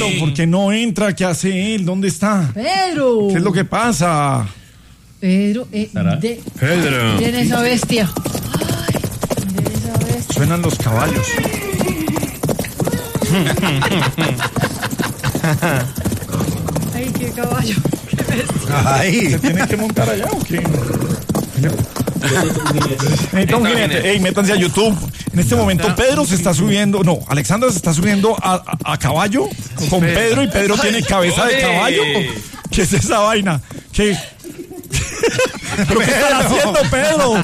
¿por qué no entra? ¿Qué hace él? ¿Dónde está? Pedro. ¿Qué es lo que pasa? Pedro, Pedro. Viene esa bestia. Ay, viene esa bestia. Suenan los caballos. Ay, qué caballo. Qué bestia. Ay. ¿Se tiene que montar allá o qué? Necesita un jinete. Ey, métanse a YouTube. En este momento Pedro se está subiendo. No, Alexandra se está subiendo a caballo con Pedro y Pedro tiene cabeza de caballo. ¿Qué es esa vaina? ¿Qué? ¿Pero qué están haciendo, Pedro?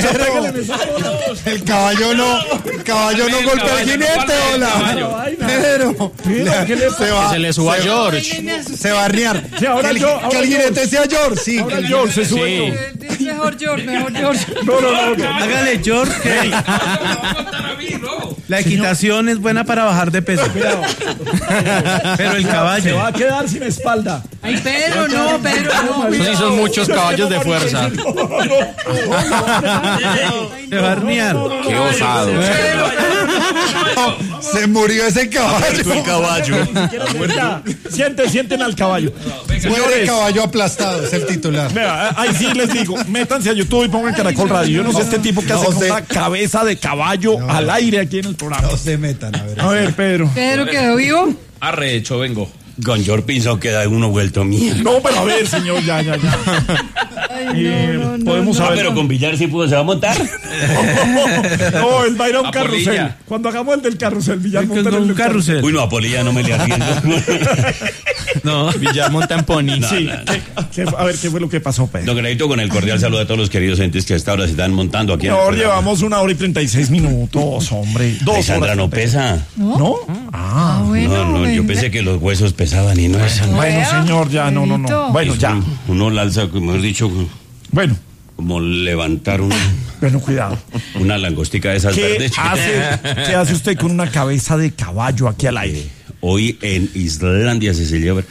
El caballo no golpea al jinete, hola. Pedro, Se le suba a George. se va a arnear. Sí, ahora que yo, ahora que el yo. jinete sea George, sí. Ahora George se sube. Mejor George. No. Hágale, George. La equitación es buena para bajar de peso. Pero el Se caballo. va a quedar sin espalda. Ay, Pedro, no. Eso sí son muchos caballos de fuerza. Se va a arnear. Qué osado. Se murió ese caballo. El caballo. Sienten al caballo. Muere Señores, caballo aplastado, es el titular. vea, ahí sí les digo, métanse a YouTube y pongan Caracol Radio. Yo no sé este tipo que hace No con sé. una cabeza de caballo al aire aquí en el programa. No se metan, a ver. A ver, Pedro. Pedro quedó vivo. Arrecho, vengo. Con George Pinzón queda uno vuelto mierda. No, pero a ver, señor, ya. Ay, no. Podemos saber. Pero con Villar sí pudo, se va a montar. No, él va a ir a un A carrusel. Polilla. Cuando hagamos el del carrusel, Villar monta en Un el carrusel. Uy, no, a Polilla no me le arriendo. No, Villar monta en pony. Sí. A ver, ¿qué fue lo que pasó, Pedro? Don Granito, con el cordial saludo a todos los queridos entes que hasta ahora se están montando aquí. en el Señor, programa. llevamos 1 hora y 36 minutos, hombre. 2 horas. Alexandra no pesa. ¿No? Bueno, No, yo pensé que los huesos pesaban y no eso. Bueno, Vea, señor, ya, no. Pedrito. Bueno, ya. Uno la alza, como hemos dicho, Bueno, como levantar cuidado. una langostica de esas verdes. ¿Qué hace usted con una cabeza de caballo aquí al aire? Hoy en Islandia se celebra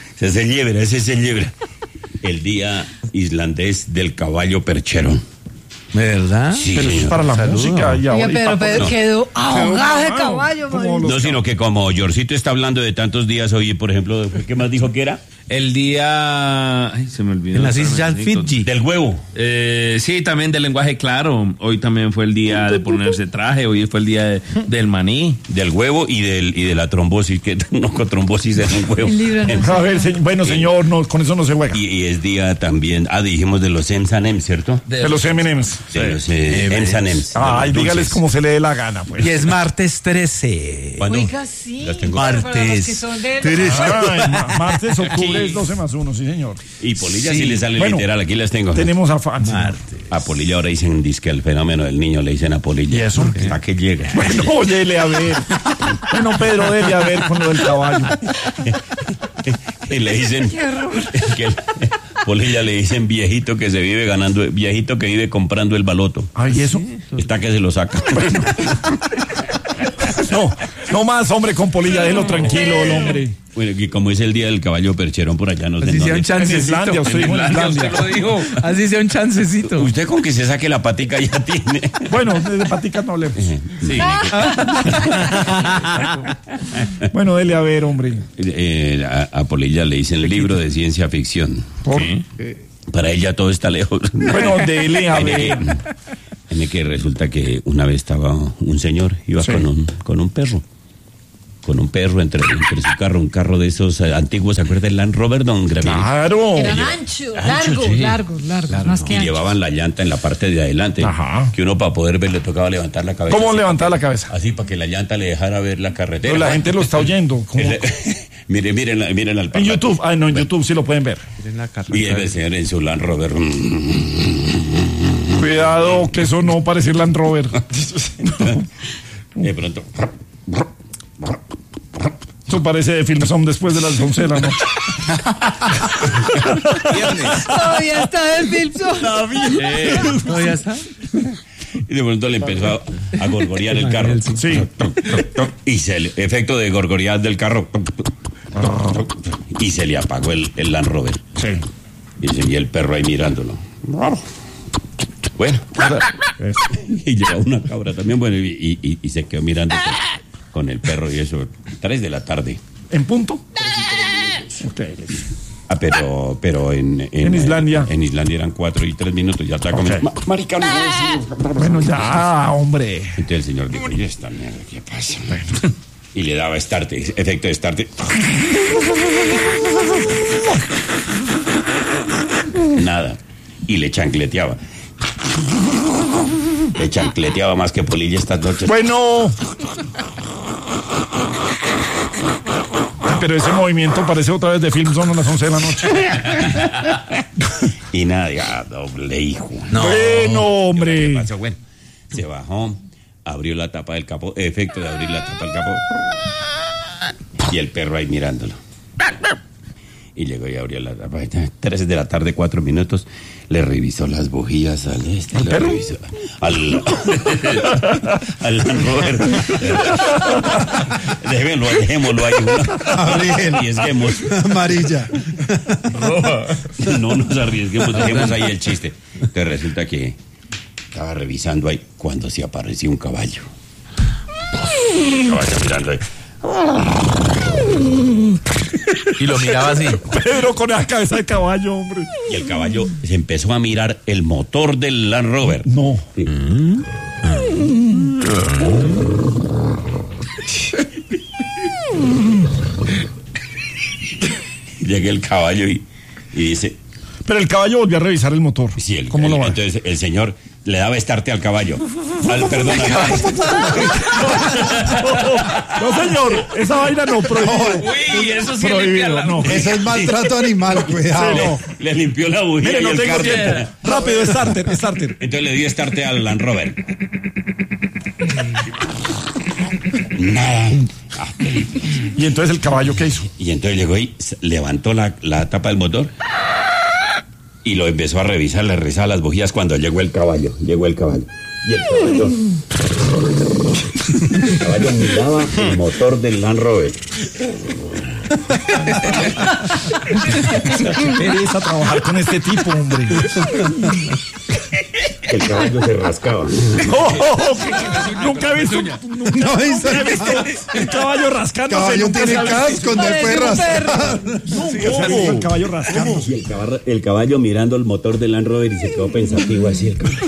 el Día Islandés del Caballo Perchero. ¿Verdad? Sí, Pero eso es señor. para la música. Y Oiga, ahora, pero no. quedó ahogado de caballo, Como madre. No, sino que como Yorcito está hablando de tantos días hoy, por ejemplo, ¿qué más dijo que era? El día... Ay, se me olvidó. En las Islas Fiji. Del huevo. Sí, también del lenguaje claro. Hoy también fue el día de ponerse traje. Hoy fue el día del maní. Del huevo y de la trombosis, que no con trombosis en un huevo. A ver, bueno, señor, no, con eso no se juega. Y es día también, dijimos de los M&M, ¿cierto? De los M&M's. De los M&M. Ay, dígales como se le dé la gana, pues. Y es martes 13. ¿Cuándo? Oiga, sí. Las tengo. Para los Martes. que son de... Ay, martes, octubre es 12+1, sí, señor. Y Polilla sí le sale Bueno, literal, aquí las tengo. Tenemos a Fan. A Polilla ahora dicen disque el fenómeno del niño, le dicen a Polilla. ¿Y eso? Hasta que llega. Bueno, dele a ver. Bueno, Pedro, dele a ver con lo del caballo. Y le dicen que Polilla le dicen viejito que se vive ganando, viejito que vive comprando el baloto. Ay, ¿y eso? Está que se lo saca. No más, hombre, con Polilla, déjelo tranquilo, el hombre. Bueno, y como es el día del caballo percherón por allá, no sé Así sea un dónde. En chancecito. Islandia, usted dijo en Islandia. Usted lo dijo. Así sea un chancecito. Usted con que se saque la patica ya tiene. Bueno, de patica no hablemos. Sí. Bueno, dele a ver, hombre. A Polilla le dicen libro de ciencia ficción. Por- Para ella todo está lejos. Bueno, dele a ver. En que resulta que una vez estaba un señor, iba Sí. con un perro. Con un perro entre su carro, un carro de esos antiguos, ¿se acuerda del Land Rover, don Gravini? Claro. Eran anchos, sí. largos, más que Y anchos. llevaban la llanta en la parte de adelante. Ajá. Que uno para poder ver le tocaba levantar la cabeza. ¿Cómo así, levantar la cabeza? Así para que la llanta le dejara ver la carretera. Pero la gente lo está oyendo. ¿Cómo? Miren al En parlato. YouTube. Ah, no, en YouTube sí lo pueden ver. Y el señor en su Land Rover. Cuidado, que eso no parece Land Rover. De pronto. Eso parece de Filmson después de las 11 de la noche. Todavía está el Filpson. ¿Todavía está? Y de pronto le empezó a gorgorear el carro. Sí. Y el efecto de gorgorear del carro. Y se le apagó el Land Rover. Sí. Y el perro ahí mirándolo. Bueno. Y llegó una cabra también, bueno, y se quedó mirando con el perro y eso. 3 de la tarde. ¿En punto? Pero en Islandia. En Islandia eran 4 y 3 minutos. Ya está comenzando. Marica, no puedo decir. Bueno, ya, hombre. Entonces el señor dijo, oye, esta mierda, ¿qué pasa? Y le daba start, efecto de start. Nada. Y le chancleteaba. Le chancleteaba más que Polilla estas noches. Bueno. Pero ese movimiento parece otra vez de film, son las 11 de la noche. Y nada, ya, doble hijo. No. Bueno, hombre. ¿Qué pasó? Bueno, se bajó, abrió la tapa del capó, efecto de abrir la tapa del capó. Y el perro ahí mirándolo. Y llegó y abrió la tapa. 3 de la tarde, 4 minutos. Le revisó las bujías al ¿Al perro? Revisó, al Land Rover. Dejémoslo ahí. Arriesguemos. Amarilla. Roja. No nos arriesguemos, dejemos ahí el chiste. Entonces resulta que estaba revisando ahí cuando se apareció un caballo. Caballo mirando ahí. Y lo miraba así. Pedro con la cabeza de caballo, hombre. Y el caballo se empezó a mirar el motor del Land Rover. No. Sí. Llega el caballo y dice... Pero el caballo volvió a revisar el motor. Sí, ¿Cómo lo va? Entonces el señor le daba estarte al caballo. Perdón, al caballo. No, señor, esa vaina no, prohibido. Uy, eso sí Prohibido, no. Eso es maltrato animal, cuidado. Sí, no. Le limpió la bujía. Mire, y no el tengo cárter. tiempo. Rápido, starter. Entonces le dio estarte al Land Rover. Nada. Y entonces el caballo, ¿qué hizo? Y entonces llegó y levantó la tapa del motor y lo empezó a revisar, le revisaba las bujías cuando llegó el caballo. Y el caballo miraba el motor del Land Rover. Qué pereza trabajar con este tipo, hombre. El caballo se rascaba. Nunca he visto. No hizo Nunca he visto un caballo rascándose. Caballo nunca tiene se ha visto. casco, no puede rascar. Nunca se ha visto el caballo rascándose. Y el caballo mirando el motor del Land Rover y se quedó pensativo así el caballo.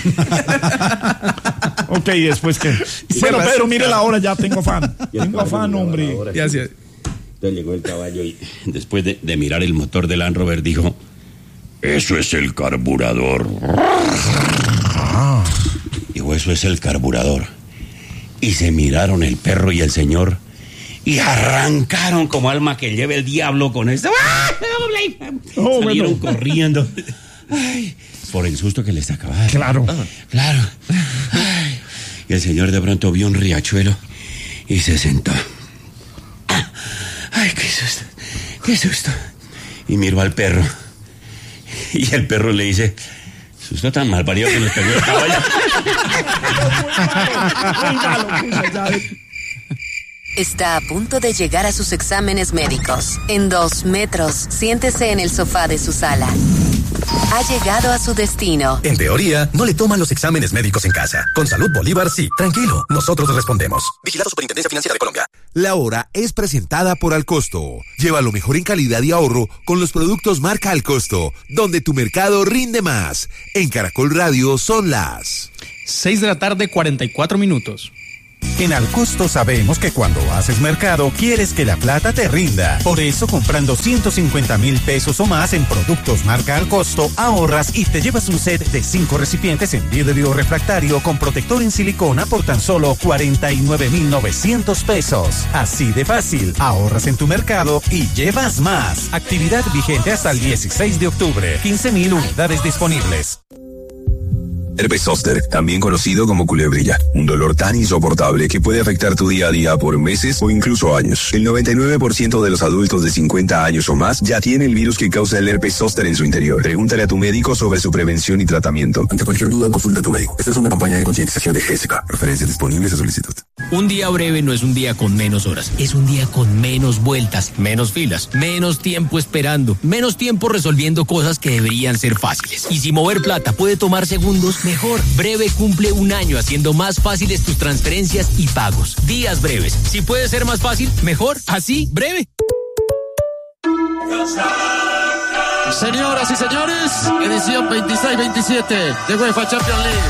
Ok, ¿y después qué? Bueno, Pedro, mire la hora, ya tengo afán. Tengo afán, hombre. Gracias. Entonces llegó el caballo y después de mirar el motor del Land Rover dijo: eso es el carburador. Dijo: eso es el carburador. Y se miraron el perro y el señor y arrancaron como alma que lleve el diablo con esto. Salieron corriendo. Ay, por el susto que les acababa. Claro. Claro. Ay. Y el señor de pronto vio un riachuelo y se sentó. Ay, qué susto, qué susto. Y miró al perro. Y el perro le dice: susto tan mal parido que nos pegó el caballo. Está a punto de llegar a sus exámenes médicos. En 2 metros, siéntese en el sofá de su sala. Ha llegado a su destino. En teoría, no le toman los exámenes médicos en casa. Con Salud Bolívar, sí. Tranquilo, nosotros respondemos. Vigilado Superintendencia Financiera de Colombia. La hora es presentada por Alcosto. Lleva lo mejor en calidad y ahorro con los productos marca Alcosto, donde tu mercado rinde más. En Caracol Radio son las 6 de la tarde, 44 minutos. En Alcosto sabemos que cuando haces mercado quieres que la plata te rinda. Por eso, comprando 150,000 pesos o más en productos marca Alcosto, ahorras y te llevas un set de 5 recipientes en vidrio refractario con protector en silicona por tan solo 49,900 pesos. Así de fácil, ahorras en tu mercado y llevas más. Actividad vigente hasta el 16 de octubre. 15,000 unidades disponibles. Herpes zóster, también conocido como culebrilla, un dolor tan insoportable que puede afectar tu día a día por meses o incluso años. El 99% de los adultos de 50 años o más ya tiene el virus que causa el herpes zóster en su interior. Pregúntale a tu médico sobre su prevención y tratamiento. Ante cualquier duda, consulta a tu médico. Esta es una campaña de concientización de GSK. Referencias disponibles a solicitud. Un día breve no es un día con menos horas, es un día con menos vueltas, menos filas, menos tiempo esperando, menos tiempo resolviendo cosas que deberían ser fáciles. Y si mover plata puede tomar segundos, mejor. Breve cumple 1 año haciendo más fáciles tus transferencias y pagos. Días breves. Si puede ser más fácil, mejor. Así, breve. Señoras y señores, edición 26-27 de UEFA Champions League.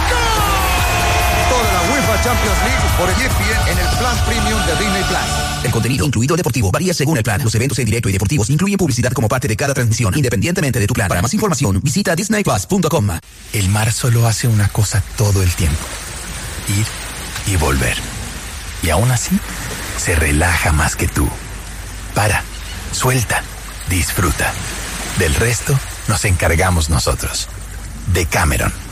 Toda la UEFA Champions League por ESPN en el plan premium de Disney Plus. El contenido, incluido deportivo, varía según el plan. Los eventos en directo y deportivos incluyen publicidad como parte de cada transmisión, independientemente de tu plan. Para más información, visita disneyplus.com. El mar solo hace una cosa todo el tiempo: ir y volver. Y aún así, se relaja más que tú. Para, suelta, disfruta. Del resto, nos encargamos nosotros. Decameron.